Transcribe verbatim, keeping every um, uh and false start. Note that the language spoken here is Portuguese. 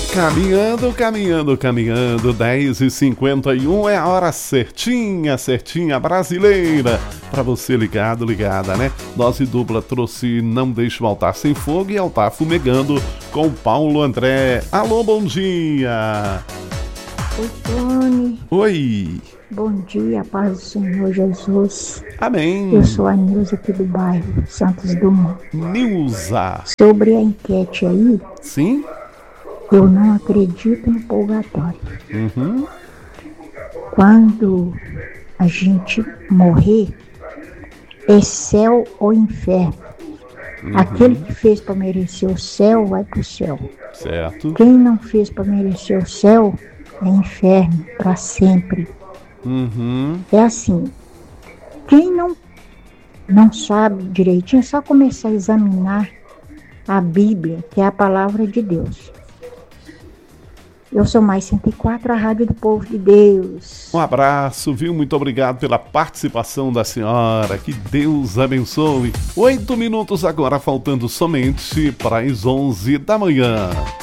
Caminhando, caminhando, caminhando, dez e cinquenta e um é a hora certinha, certinha brasileira. Pra você ligado, ligada, né? Dose dupla trouxe Não Deixe o Altar Sem Fogo e Altar Fumegando com Paulo André. Alô, bom dia! Oi, Tony. Oi! Bom dia, paz do Senhor Jesus. Amém! Eu sou a Nilza aqui do bairro Santos Dumont. Nilza! Sobre a enquete aí, sim? Eu não acredito no purgatório. Uhum. Quando a gente morrer, é céu ou inferno. Uhum. Aquele que fez para merecer o céu, vai para o céu. Certo. Quem não fez para merecer o céu, é inferno para sempre. Uhum. É assim, quem não, não sabe direitinho, é só começar a examinar a Bíblia, que é a palavra de Deus. Eu sou mais cento e quatro, a Rádio do Povo de Deus. Um abraço, viu? Muito obrigado pela participação da senhora. Que Deus abençoe. Oito minutos agora, faltando somente para as onze da manhã.